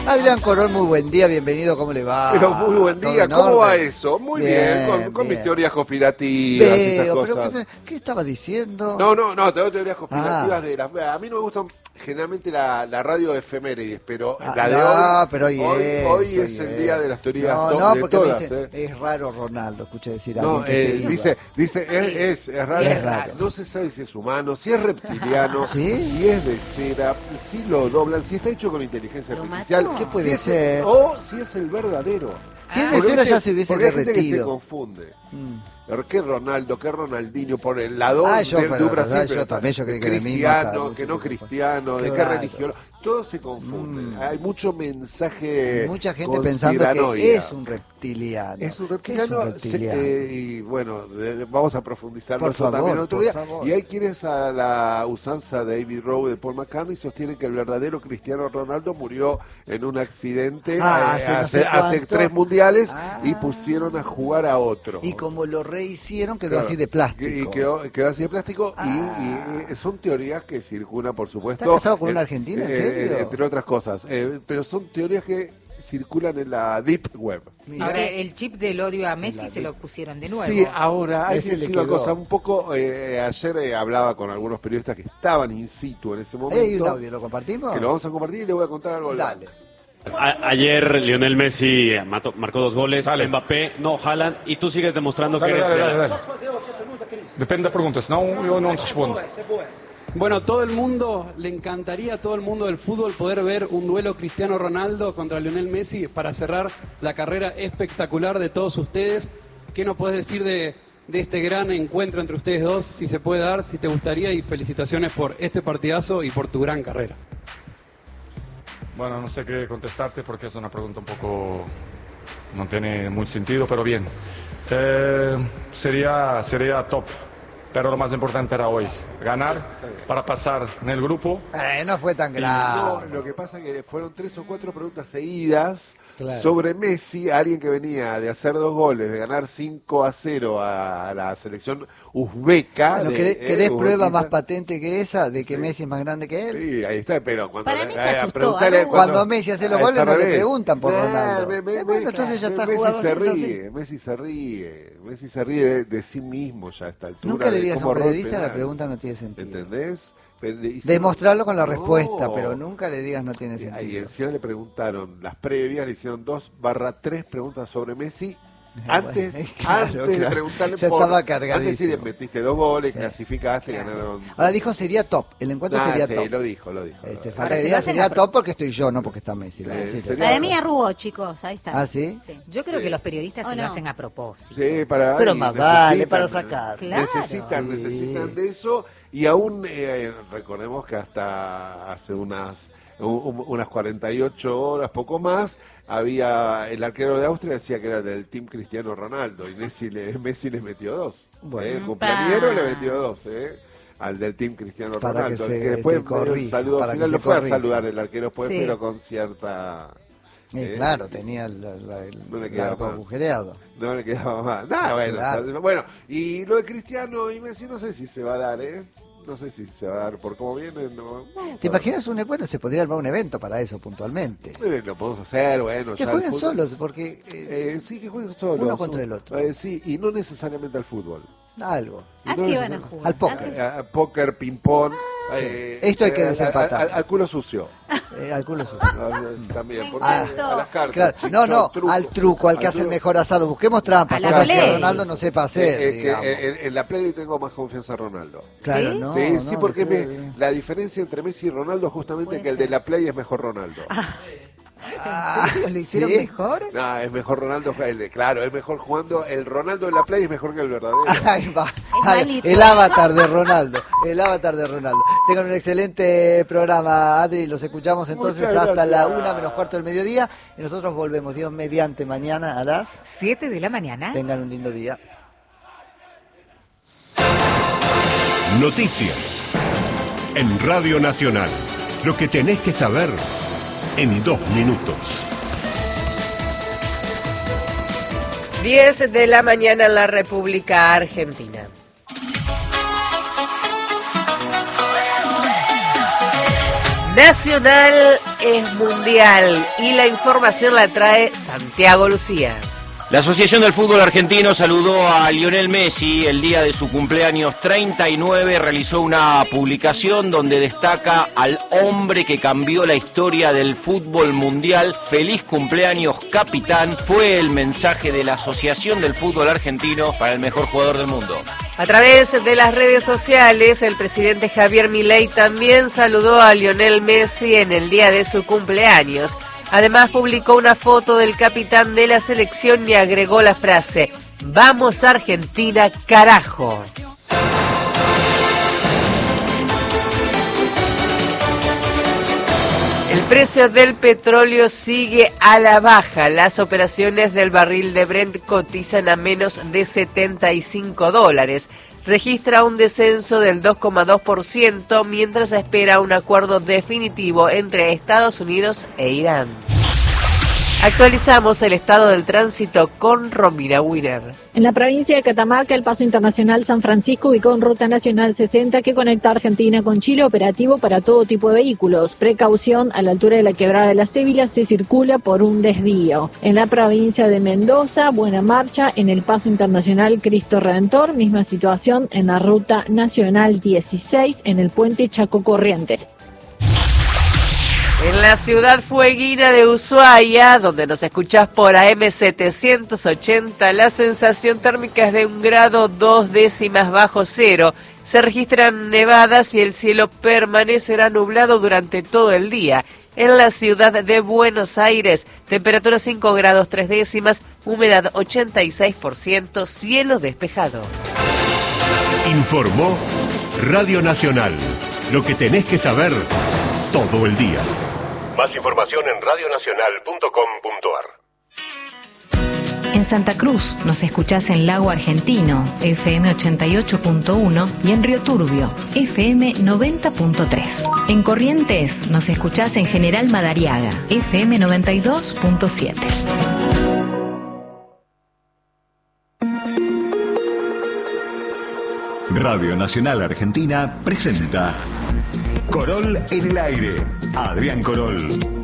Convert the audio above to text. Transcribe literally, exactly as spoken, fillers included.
Adrián Corol, muy buen día, bienvenido, ¿cómo le va? Pero muy buen día, ¿cómo va eso? Muy bien, bien con, con bien. mis teorías conspirativas y esas Veo, cosas. pero ¿qué, me- qué estaba diciendo? No, no, no, tengo teorías conspirativas Ah. de las... A mí no me gustan generalmente la, la radio efemérides, pero Ah, la de no, hoy, pero hoy, hoy, es, hoy hoy es el día de las teorías no, to- no, de porque me todas. dicen, ¿eh? es raro Ronaldo, escuché decir a No, alguien que eh, se iba. dice, dice, es, es, es raro, Es raro. no se sabe si es humano, si es reptiliano, ¿Sí? si es de cera, si lo doblan, si está hecho con inteligencia ¿Lo artificial, mató? ¿Qué puede si es- ser? o si es el verdadero. Si es de Porque cera viste- ya se hubiese porque hay gente que se derretido. confunde. Mm. Pero qué Ronaldo, qué Ronaldinho, por el lado Ah, yo, de, de pero, un Brasil, ¿verdad? pero yo también, yo creí que era el mismo, cristiano, claro, que mucho no tiempo. cristiano, de qué Claro. religión, todo se confunde. Mm. Hay mucho mensaje Mucha gente pensando conspiranoia. que es un reptiliano. Es un ¿Qué reptiliano, es un reptiliano? se- eh, y bueno, de- vamos a profundizar Por eso favor, también otro por día. favor. Y hay quienes a la usanza de David Rowe de Paul McCartney sostienen que el verdadero Cristiano Ronaldo murió en un accidente Ah, eh, hace no hace, sé hace cuánto. tres mundiales Ah. y pusieron a jugar a otro. Y como lo rehicieron, quedó Claro. así de plástico. Y quedó, quedó así de plástico y- Ah. y, son teorías que circulan, por supuesto. ¿Está casado con en- una argentina, en eh, serio? entre otras cosas. Eh, pero son teorías que circulan en la Deep Web. Mira. Ahora, el chip del odio a Messi La se de- lo pusieron de nuevo. Sí, ahora hay Ese que le decir una quedó. cosa. Un poco, eh, ayer eh, hablaba con algunos periodistas que estaban in situ en ese momento. ¿Hay un audio? ¿Lo compartimos? Que lo vamos a compartir y le voy a contar algo. al Dale. A- ayer Lionel Messi mató- marcó dos goles, Dale. Mbappé, no, Haaland, y tú sigues demostrando Dale, que eres dale, de dale, la- dale. Depende da pergunta, senão eu não te respondo. Bueno, todo el mundo, le encantaría a todo el mundo del fútbol poder ver un duelo Cristiano Ronaldo contra Lionel Messi para cerrar la carrera espectacular de todos ustedes. ¿Qué nos puedes decir de, de este gran encuentro entre ustedes dos? Si se puede dar, si te gustaría, y felicitaciones por este partidazo y por tu gran carrera. Bueno, no sé qué contestarte porque es una pregunta un poco... no tiene mucho sentido, pero bien. Eh, sería, sería top, pero lo más importante era hoy, ganar para pasar en el grupo. Eh, no fue tan No, grave. lo que pasa es que fueron tres o cuatro preguntas seguidas Claro. sobre Messi, alguien que venía de hacer dos goles, de ganar cinco a cero a la selección uzbeca. Bueno, de- ¿querés, eh, querés prueba uzbequista. más patente que esa de que Sí. Messi es más grande que él? Sí, ahí está, pero cuando Para le- mí se eh, asustó, preguntale algo- Cuando Messi hace los Ah, es goles al no le revés. preguntan por Nah, Ronaldo. me- me- Eh, bueno, me- entonces ya está Messi jugando se así, es ríe, así. Messi se ríe, Messi se ríe de, de sí mismo ya a esta altura. Nunca le de digas a cómo un erró el periodista la penal. pregunta no tiene sentido. ¿Entendés? Pero le hicieron- Demostrarlo con la No. respuesta, pero nunca le digas no tiene Y sentido. encima le preguntaron las previas, le hicieron dos barra tres preguntas sobre Messi. Ah, Antes, bueno, claro, antes de claro. preguntarle Ya por... estaba Antes de cargadísimo. decirle, metiste dos goles, clasificaste, ganaron... Ahora dijo sería top, el encuentro Ah, sería sí, top. lo dijo, lo dijo. Este, Ahora falta se que lo diga hacen sería a pro- top porque estoy yo, no porque está Messi. Eh, Sí, sí. sería- Para mí arrugó, chicos, ahí está. ¿Ah, sí? Yo creo Sí. que los periodistas ¿O se lo no? hacen a propósito. Sí, para, Pero ay, más vale, necesitan- para sacar. Claro. Necesitan, Sí. necesitan de eso. Y aún eh, recordemos que hasta hace unas u- u- unas cuarenta y ocho horas, poco más, había el arquero de Austria decía que era del team Cristiano Ronaldo y Messi le, Messi le metió dos. Bueno. Eh, el cumpleañero Pa. le metió dos, eh. Al del team Cristiano Para Ronaldo. que el se- que después que corrija, el saludo para que final se lo fue a corrija. saludar el arquero después, Sí. pero con cierta... Eh, eh, claro, tenía el, la- el No le quedaba arco más. agujereado. No le quedaba más. Nah, bueno, Claro. o sea, bueno, y lo de Cristiano y Messi no sé si se va a dar, ¿eh? No sé si se va a dar por cómo viene. No, vamos a ¿Te ver. imaginas un bueno? Se podría armar un evento para eso puntualmente. Eh, lo podemos hacer, bueno. Que ya el jueguen fútbol- solos, porque eh, Eh, sí, que jueguen solos. uno contra el otro. Eh, sí, y no necesariamente al fútbol. algo. Y ¿A no qué van a necesariamente- jugar? Al póker. Eh, a- póker, ping-pong. eh, Esto hay que eh, al- desempatar. Al, al culo sucio. Eh, al culo suyo. No, también, porque Ah, a las cartas. Claro, chicho, no, no, truco. al truco, al que hace el truco. mejor asado. Busquemos trampas, A la cosas que play. Ronaldo no sepa hacer. Eh, eh, que, digamos. eh, en, en la play le tengo más confianza a Ronaldo. Claro, ¿Sí? no, sí, no, sí, porque no me- sé. la diferencia entre Messi y Ronaldo es justamente Puede que el ser. de la play es mejor Ronaldo. Ah, ¿En serio? ¿Lo hicieron ¿sí? mejor? No, es mejor Ronaldo, el de, claro, es mejor jugando, el Ronaldo de la play es mejor que el verdadero. Ahí va. Ahí, malito. el avatar de Ronaldo. El avatar de Ronaldo. Tengan un excelente programa, Adri. Los escuchamos entonces Muchas hasta la gracias. una menos cuarto del mediodía. Y nosotros volvemos, Dios mediante, mañana a las. Siete de la mañana. Tengan un lindo día. Noticias. En Radio Nacional. Lo que tenés que saber en dos minutos. diez de la mañana en la República Argentina. Nacional es mundial y la información la trae Santiago Lucía. La Asociación del Fútbol Argentino saludó a Lionel Messi el día de su cumpleaños treinta y nueve, realizó una publicación donde destaca al hombre que cambió la historia del fútbol mundial. Feliz cumpleaños, capitán, fue el mensaje de la Asociación del Fútbol Argentino para el mejor jugador del mundo. A través de las redes sociales, el presidente Javier Milei también saludó a Lionel Messi en el día de su cumpleaños. Además, publicó una foto del capitán de la selección y agregó la frase: ¡Vamos Argentina, carajo! El precio del petróleo sigue a la baja. Las operaciones del barril de Brent cotizan a menos de setenta y cinco dólares. Registra un descenso del dos coma dos por ciento mientras espera un acuerdo definitivo entre Estados Unidos e Irán. Actualizamos el estado del tránsito con Romina Wiener. En la provincia de Catamarca, el paso internacional San Francisco ubicó en Ruta Nacional sesenta que conecta Argentina con Chile, operativo para todo tipo de vehículos. Precaución, a la altura de la quebrada de la Cébila se circula por un desvío. En la provincia de Mendoza, buena marcha en el paso internacional Cristo Redentor, misma situación en la Ruta Nacional dieciséis en el puente Chaco Corrientes. En la ciudad fueguina de Ushuaia, donde nos escuchás por A M setecientos ochenta, la sensación térmica es de un grado dos décimas bajo cero. Se registran nevadas y el cielo permanecerá nublado durante todo el día. En la ciudad de Buenos Aires, temperatura cinco grados tres décimas, humedad ochenta y seis por ciento, cielo despejado. Informó Radio Nacional. Lo que tenés que saber todo el día. Más información en radio nacional punto com punto ar. En Santa Cruz nos escuchás en Lago Argentino, F M ochenta y ocho punto uno, y en Río Turbio, F M noventa punto tres. En Corrientes nos escuchás en General Madariaga, F M noventa y dos punto siete. Radio Nacional Argentina presenta Corol en el aire. Adrián Corol.